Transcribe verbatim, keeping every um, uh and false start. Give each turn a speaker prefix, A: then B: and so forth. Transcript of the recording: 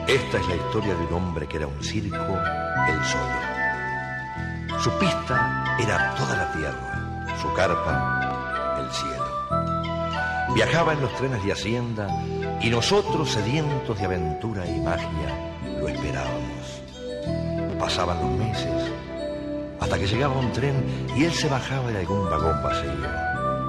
A: Esta es la historia de un hombre que era un circo, él solo. Su pista era toda la tierra, su carpa, el cielo. Viajaba en los trenes de Hacienda y nosotros, sedientos de aventura y magia, lo esperábamos. Pasaban los meses, hasta que llegaba un tren y él se bajaba de algún vagón vacío.